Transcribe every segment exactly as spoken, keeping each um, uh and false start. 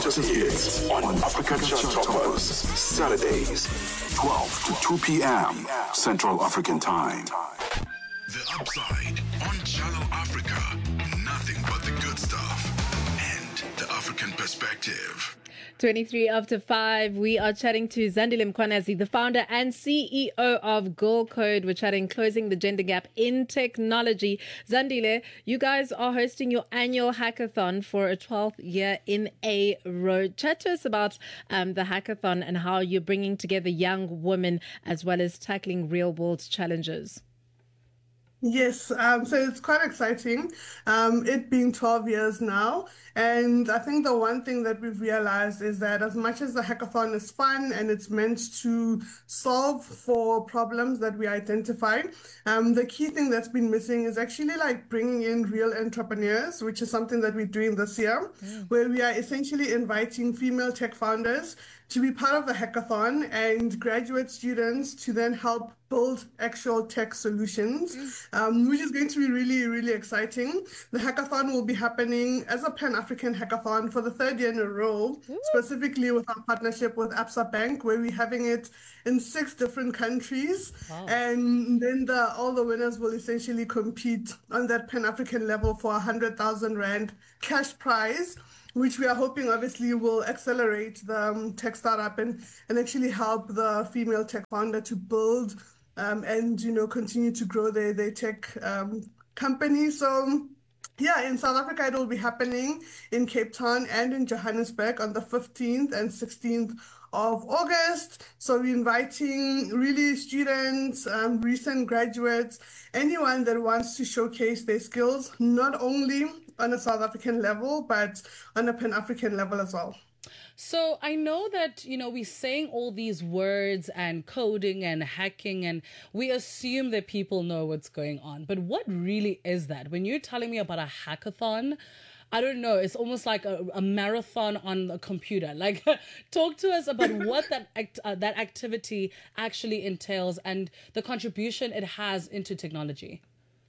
hottest hits on Africa Chart Toppers. Saturdays, twelve to two p.m. Central African Time. The Upside on Channel Africa. Nothing but the good stuff and the African perspective. twenty-three after five, we are chatting to Zandile Mkhwanazi, the founder and C E O of Girl Code. We're chatting closing the gender gap in technology. Zandile, you guys are hosting your annual hackathon for a twelfth year in a row. Chat to us about um, the hackathon and how you're bringing together young women as well as tackling real world challenges. Yes, um, so it's quite exciting, um, it being twelve years now. And I think the one thing that we've realized is that as much as the hackathon is fun and it's meant to solve for problems that we identify, um, the key thing that's been missing is actually like bringing in real entrepreneurs, which is something that we're doing this year, mm. where we are essentially inviting female tech founders to be part of the hackathon and graduate students to then help build actual tech solutions, mm. um, which is going to be really, really exciting. The hackathon will be happening as a Pan-African hackathon for the third year in a row, Ooh. specifically with our partnership with Absa Bank, where we're having it in six different countries. Wow. And then the, all the winners will essentially compete on that Pan-African level for a one hundred thousand Rand cash prize, which we are hoping obviously will accelerate the um, tech startup and, and actually help the female tech founder to build um, and, you know, continue to grow their, their tech um, company. So yeah, in South Africa, it will be happening in Cape Town and in Johannesburg on the fifteenth and sixteenth of August. So we're inviting really students, um, recent graduates, anyone that wants to showcase their skills, not only on a South African level, but on a Pan-African level as well. So I know that, you know, we're saying all these words and coding and hacking, and we assume that people know what's going on. But what really is that? When you're telling me about a hackathon, I don't know, it's almost like a, a marathon on a computer. Like, talk to us about what that act, uh, that activity actually entails and the contribution it has into technology.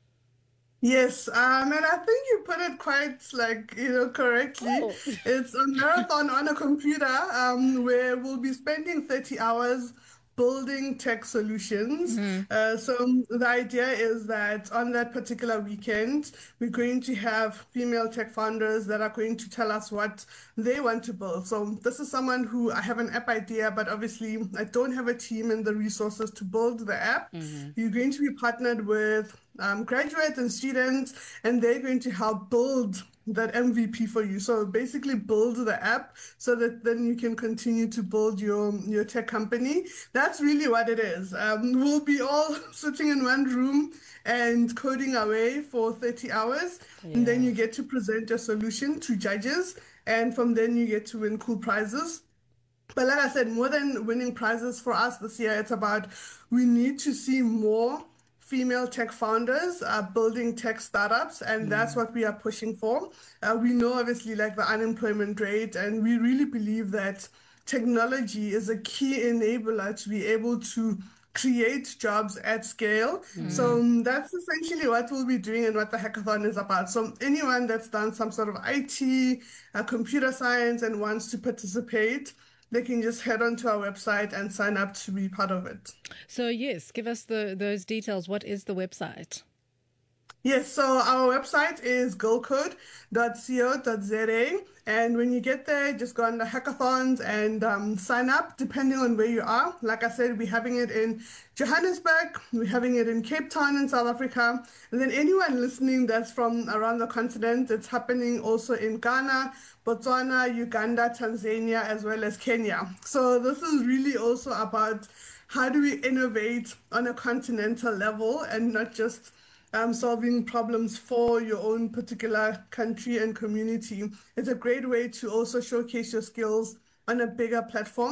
Yes, um, and I think you put it quite, like, you know, correctly. Oh. It's a marathon on a computer um, where we'll be spending thirty hours building tech solutions. Mm-hmm. Uh, so the idea is that on that particular weekend, we're going to have female tech founders that are going to tell us what they want to build. So this is someone who, I have an app idea, but obviously I don't have a team and the resources to build the app. Mm-hmm. You're going to be partnered with um, graduates and students, and they're going to help build that M V P for you. So basically build the app so that then you can continue to build your, your tech company. That's really what it is. Um, we'll be all sitting in one room and coding away for thirty hours. Yeah. And then you get to present your solution to judges. And from then you get to win cool prizes. But like I said, more than winning prizes for us this year, it's about we need to see more female tech founders are building tech startups, and mm. that's what we are pushing for. Uh, we know obviously like the unemployment rate, and we really believe that technology is a key enabler to be able to create jobs at scale. Mm. So um, that's essentially what we'll be doing and what the hackathon is about. So anyone that's done some sort of I T, uh, computer science, and wants to participate, they can just head onto our website and sign up to be part of it. So yes, give us the those details. What is the website? Yes, so our website is girlcode dot co dot za, and when you get there, just go on the hackathons and um, sign up depending on where you are. Like I said, we're having it in Johannesburg, we're having it in Cape Town in South Africa, and then anyone listening that's from around the continent, it's happening also in Ghana, Botswana, Uganda, Tanzania, as well as Kenya. So this is really also about how do we innovate on a continental level and not just Um, solving problems for your own particular country and community. It's a great way to also showcase your skills on a bigger platform.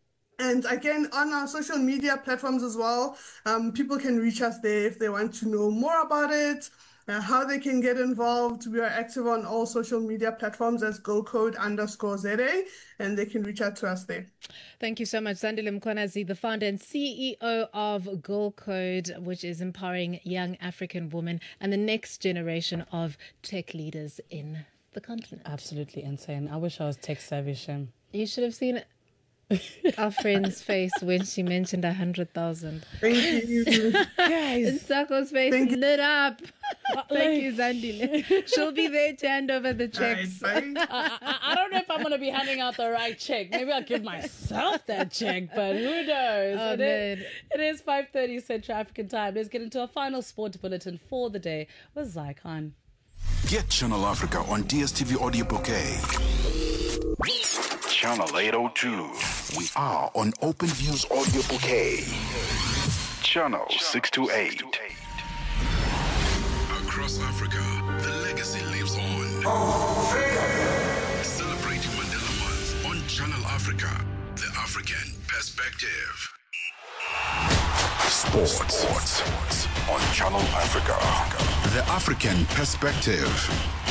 And again, on our social media platforms as well, um, people can reach us there if they want to know more about it, uh, how they can get involved. We are active on all social media platforms as girlcode underscore ZA, and they can reach out to us there. Thank you so much, Zandile Mkhwanazi, the founder and C E O of Girl Code, which is empowering young African women and the next generation of tech leaders in the continent. Absolutely insane. I wish I was tech savvy, Shem. You should have seen our friend's face when she mentioned a hundred thousand. Thank you. Guys. Sako's face Thank you. lit up. Thank Like- you, Zandile. She'll be there to hand over the checks. Bye, bye. I, I don't know if I'm going to be handing out the right check. Maybe I'll give myself that check, but who knows? Oh, it, is, man. it is five thirty Central African time. Let's get into our final sport bulletin for the day with Zycon. Get Channel Africa on D S T V Audio Bouquet. Channel eight oh two. We are on OpenView's Audio Bouquet. Channel six two eight. Across Africa, the legacy lives on. Celebrating Mandela Month on Channel Africa, the African perspective. Sports, Sports on Channel Africa, the African perspective.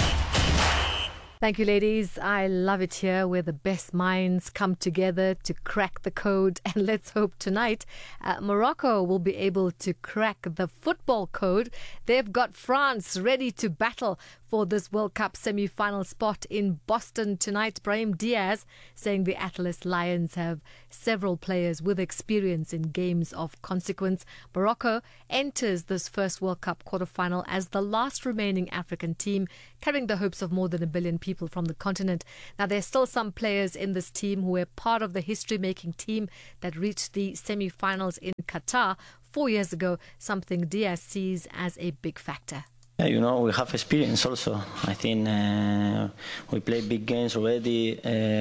Thank you, ladies. I love it here where the best minds come together to crack the code. And let's hope tonight uh, Morocco will be able to crack the football code. They've got France ready to battle for this World Cup semi-final spot in Boston tonight. Brahim Diaz saying the Atlas Lions have several players with experience in games of consequence. Morocco enters this first World Cup quarterfinal as the last remaining African team, carrying the hopes of more than a billion people from the continent. Now, there's still some players in this team who were part of the history-making team that reached the semi-finals in Qatar four years ago, something Diaz sees as a big factor. Yeah, you know, we have experience also. I think uh, we played big games already,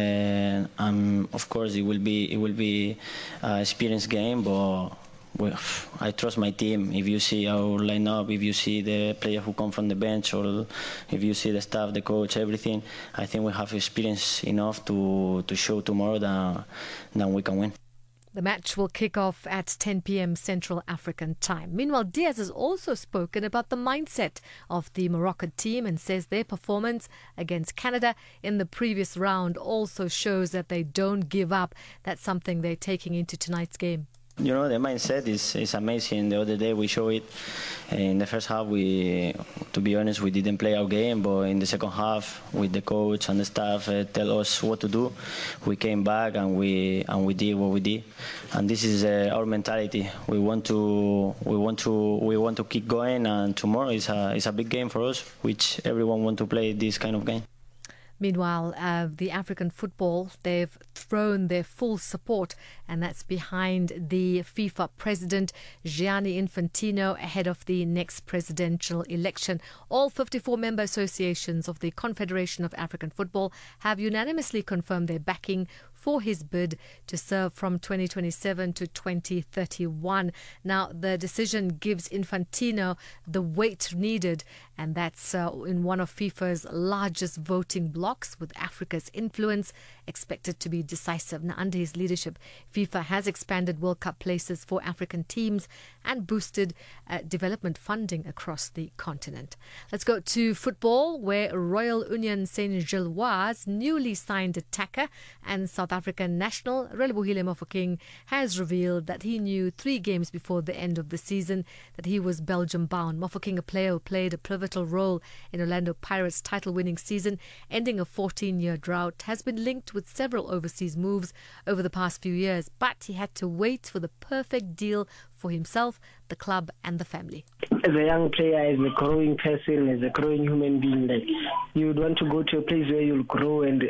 uh, and of course it will be it will be an experienced game. But we, I trust my team. If you see our lineup, if you see the players who come from the bench, or if you see the staff, the coach, everything, I think we have experience enough to to show tomorrow that that we can win. The match will kick off at ten p.m. Central African time. Meanwhile, Diaz has also spoken about the mindset of the Moroccan team and says their performance against Canada in the previous round also shows that they don't give up. That's something they're taking into tonight's game. You know, the mindset is, is amazing. The other day we showed it. In the first half, we, to be honest, we didn't play our game, but in the second half, with the coach and the staff uh, tell us what to do, we came back and we and we did what we did. And this is uh, our mentality. We want to we want to we want to keep going. And tomorrow is a is a big game for us, which everyone want to play this kind of game. Meanwhile, uh, the African football, they've thrown their full support, and that's behind the FIFA president, Gianni Infantino, ahead of the next presidential election. All fifty-four member associations of the Confederation of African Football have unanimously confirmed their backing for his bid to serve from twenty twenty-seven to twenty thirty-one. Now, the decision gives Infantino the weight needed, and that's uh, in one of FIFA's largest voting blocks, with Africa's influence expected to be decisive. Now, under his leadership, FIFA has expanded World Cup places for African teams and boosted uh, development funding across the continent. Let's go to football, where Royal Union Saint-Gilloise newly signed attacker and South African national Relebohile Mofokeng has revealed that he knew three games before the end of the season that he was Belgium-bound. Mofokeng, a player who played a pivotal role in Orlando Pirates' title-winning season, ending a fourteen-year drought, has been linked with several overseas moves over the past few years, but he had to wait for the perfect deal for himself, the club and the family. As a young player, as a growing person, as a growing human being, like, you would want to go to a place where you'll grow and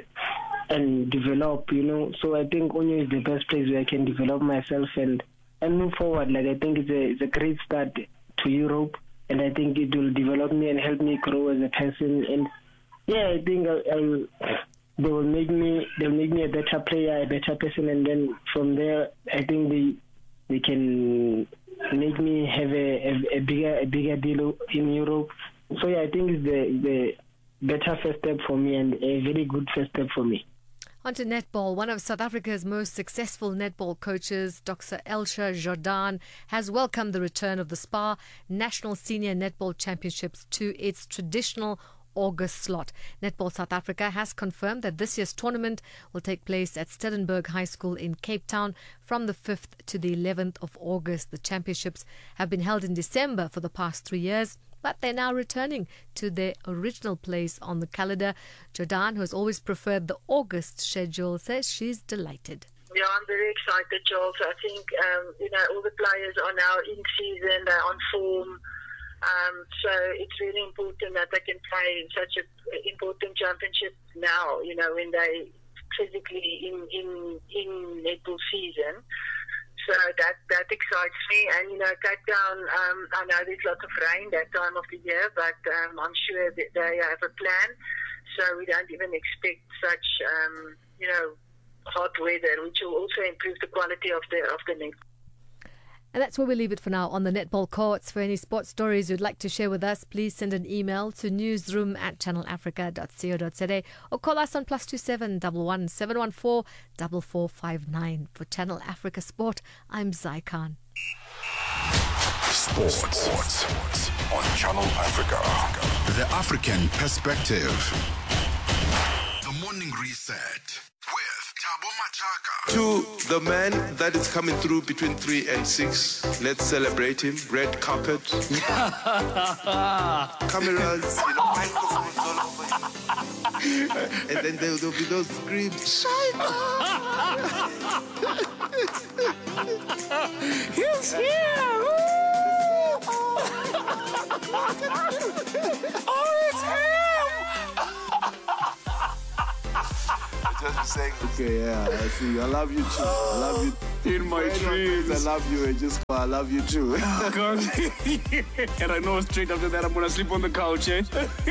and develop, you know. So I think Onyo is the best place where I can develop myself and, and move forward. Like, I think it's a, it's a great start to Europe, and I think it will develop me and help me grow as a person. And yeah, I think I'll, I'll, they will make me they'll make me a better player, a better person, and then from there, I think they they can make me have a, a, a bigger a bigger deal in Europe. So yeah, I think it's the the better first step for me and a very good first step for me. On to netball. One of South Africa's most successful netball coaches, Doctor Elsha Jordan, has welcomed the return of the S P A National Senior Netball Championships to its traditional August slot. Netball South Africa has confirmed that this year's tournament will take place at Stellenberg High School in Cape Town from the fifth to the eleventh of August. The championships have been held in December for the past three years. but they're now returning to their original place on the calendar. Jordan, who has always preferred the August schedule, says she's delighted. Yeah, I'm very excited, Charles. I think, um, you know, all the players are now in season, they're on form. Um, so it's really important that they can play in such an important championship now, you know, when they physically in, in, in netball season. So that, that excites me. And, you know, Cape Town, um, I know there's lots of rain that time of the year, but um, I'm sure that they have a plan. So we don't even expect such, um, you know, hot weather, which will also improve the quality of the of the net. And that's where we leave it for now on the netball courts. For any sports stories you'd like to share with us, please send an email to newsroom at channel africa dot co dot za or call us on plus two seven one one seven one four four four five nine. For Channel Africa Sport, I'm Zai Khan. Sports. Sports on Channel Africa. The African Perspective. The Morning Reset with Thabo Machaka. To the man that is coming through between three and six, let's celebrate him. Red carpet, cameras, you know, microphones all over him. And then there will be those screams. He's here! Oh, it's him! Just saying, okay, yeah, I see. I love you too. I love you. In my dreams. I love you, and just I love you too. God. And I know straight after that I'm gonna sleep on the couch, eh?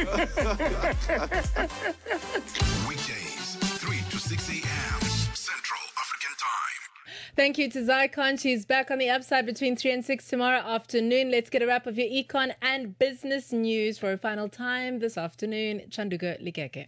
Weekdays, three to six a.m. Central African Time. Thank you to Zai Khan. She's back on the upside between three and six tomorrow afternoon. Let's get a wrap of your econ and business news for a final time this afternoon. Chanduga Likeke.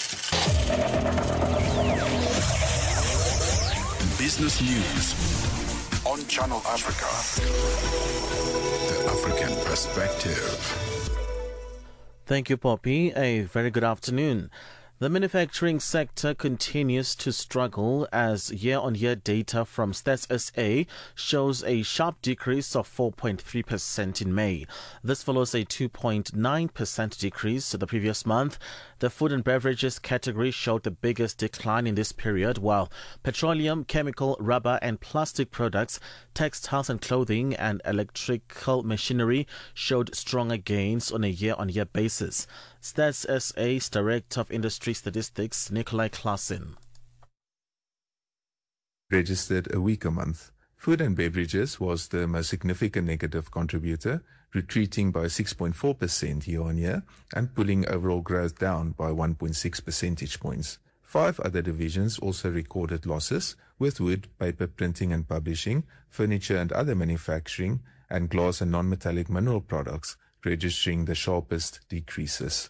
Business news on Channel Africa. The African Perspective. Thank you, Poppy. A very good afternoon. The manufacturing sector continues to struggle as year-on-year data from Stats S A shows a sharp decrease of four point three percent in May. This follows a two point nine percent decrease the previous month. The food and beverages category showed the biggest decline in this period, while petroleum, chemical, rubber and plastic products, textiles and clothing and electrical machinery showed stronger gains on a year-on-year basis. Stats S A's Director of Industry Statistics, Nikolai Klassen. Registered a weaker month. Food and beverages was the most significant negative contributor, retreating by six point four percent year-on-year and pulling overall growth down by one point six percentage points. Five other divisions also recorded losses, with wood, paper, printing and publishing, furniture and other manufacturing, and glass and non-metallic mineral products registering the sharpest decreases.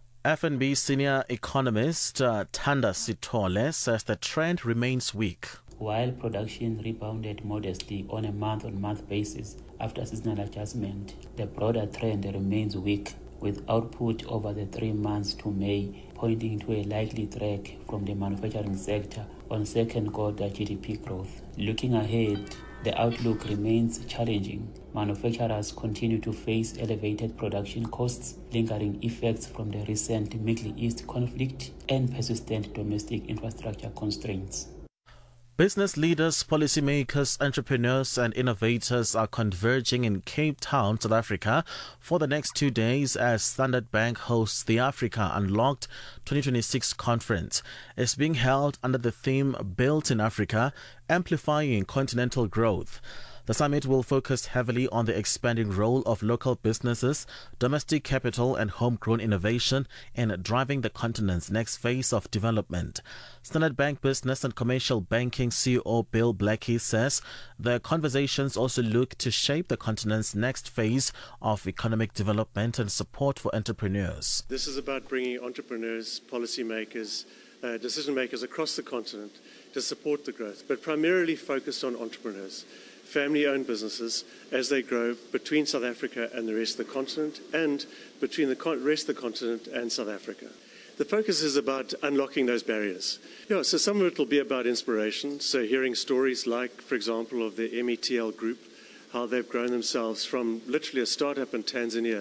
F N B senior economist uh, Thanda Sithole says the trend remains weak. While production rebounded modestly on a month-on-month basis after seasonal adjustment, the broader trend remains weak, with output over the three months to May pointing to a likely drag from the manufacturing sector on second quarter G D P growth. Looking ahead, the outlook remains challenging. Manufacturers continue to face elevated production costs, lingering effects from the recent Middle East conflict, and persistent domestic infrastructure constraints. Business leaders, policymakers, entrepreneurs and innovators are converging in Cape Town, South Africa for the next two days as Standard Bank hosts the Africa Unlocked twenty twenty-six conference. It's being held under the theme Built in Africa, Amplifying Continental Growth. The summit will focus heavily on the expanding role of local businesses, domestic capital and homegrown innovation in driving the continent's next phase of development. Standard Bank Business and Commercial Banking C E O Bill Blackie says the conversations also look to shape the continent's next phase of economic development and support for entrepreneurs. This is about bringing entrepreneurs, policymakers, uh, decision makers across the continent to support the growth, but primarily focused on entrepreneurs, family-owned businesses as they grow between South Africa and the rest of the continent and between the con- rest of the continent and South Africa. The focus is about unlocking those barriers. Yeah, so some of it will be about inspiration, so hearing stories like, for example, of the M E T L group, how they've grown themselves from literally a startup in Tanzania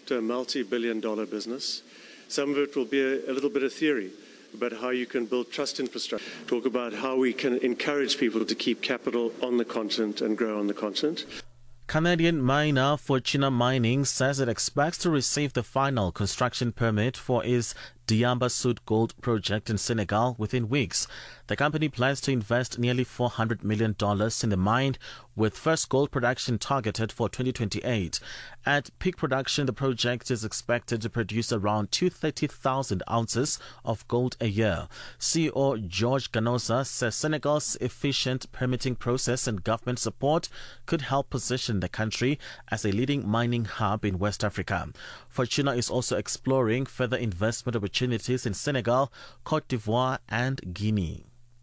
to a multi-billion dollar business. Some of it will be a, a little bit of theory about how you can build trust infrastructure, talk about how we can encourage people to keep capital on the continent and grow on the continent. Canadian miner Fortuna Mining says it expects to receive the final construction permit for its Diamba Sud Gold project in Senegal within weeks. The company plans to invest nearly four hundred million dollars in the mine, with first gold production targeted for twenty twenty-eight. At peak production, the project is expected to produce around two hundred thirty thousand ounces of gold a year. C E O George Ganosa says Senegal's efficient permitting process and government support could help position the country as a leading mining hub in West Africa. Fortuna is also exploring further investment opportunities in Senegal, Cote d'Ivoire, and Guinea.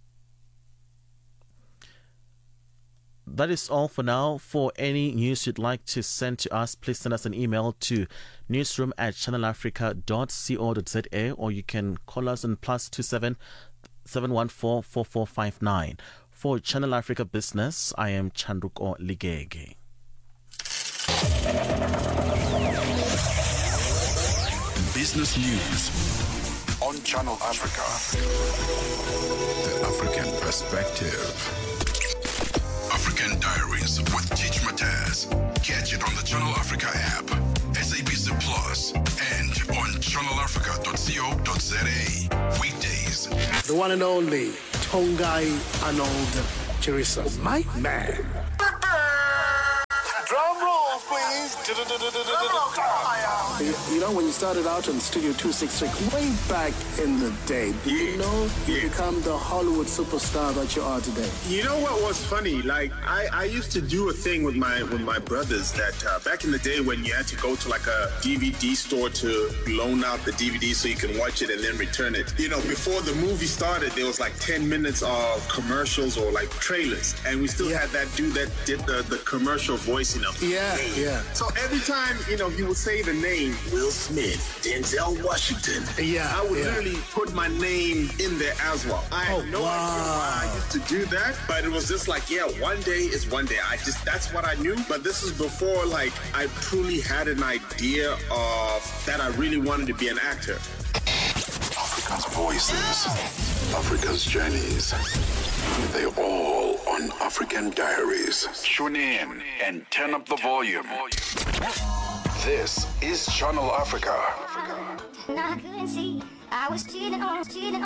That is all for now. For any news you'd like to send to us, please send us an email to newsroom at channel africa dot co dot za, or you can call us on plus two seven seven one four four four five nine. For Channel Africa Business, I am Chanduko Ligege. Business News on Channel Africa. The African Perspective. African Diaries with Teach Mataz. Catch it on the Channel Africa app, S A B C Plus, and on channel africa dot co dot za. Weekdays. The one and only Tongai Arnold Chirisa. My man. Drum roll, please. You, you know, when you started out on Studio two sixty-six, way back in the day, did yeah. you know you yeah. become the Hollywood superstar that you are today? You know what was funny? Like, I, I used to do a thing with my with my brothers that uh, back in the day when you had to go to like a D V D store to loan out the D V D so you can watch it and then return it. You know, before the movie started, there was like ten minutes of commercials or like trailers. And we still yeah. had that dude that did the, the commercial voice, you know. Yeah, name. yeah. So every time, you know, he would say the name Will Smith, Denzel Washington. Yeah, I would yeah. literally put my name in there as well. I had oh, no wow. idea why I used to do that, but it was just like, yeah, one day is one day. I just, that's what I knew. But this is before, like, I truly had an idea of that I really wanted to be an actor. Africa's voices, Africa's journeys. They're all on African Diaries. Tune in and turn up the volume. This is Channel Africa. I couldn't see. I was cheating on, cheating on.